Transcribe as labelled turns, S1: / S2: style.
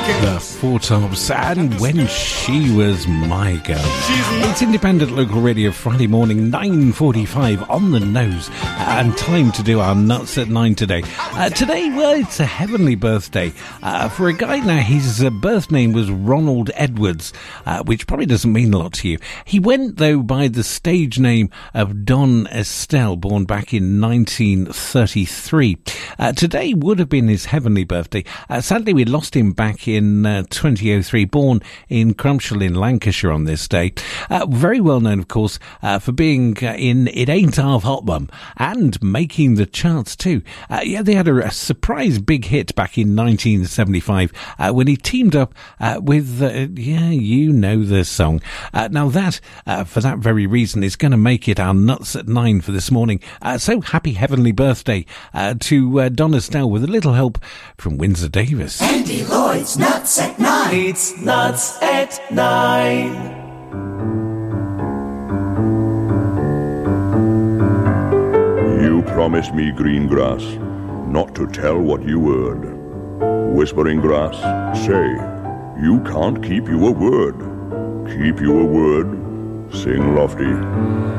S1: The Four Tops and When She Was My Girl. It's Independent Local Radio Friday morning, 9:45 on the nose, and time to do our Nuts at 9 today. Today, well, it's a heavenly birthday for a guy. Now, his birth name was Ronald Edwards, which probably doesn't mean a lot to you. He went, though, by the stage name of Don Estelle, born back in 1933. Today would have been his heavenly birthday. Sadly, we lost him back in 2003, born in Crumpshall in Lancashire on this day. Very well known, of course, for being in It Ain't Half Hot Mum and making the charts too. They had a surprise big hit back in 1975 when he teamed up with, you know the song. Now that, for that very reason, is going to make it our Nuts at 9 for this morning. So happy heavenly birthday to Don Estelle with a little help from Windsor Davis.
S2: Andy Lloyd's Nuts at 9. It's Nuts at 9.
S3: You promised me green grass, not to tell what you heard. Whispering grass, say, you can't keep your word. Keep your word, sing lofty.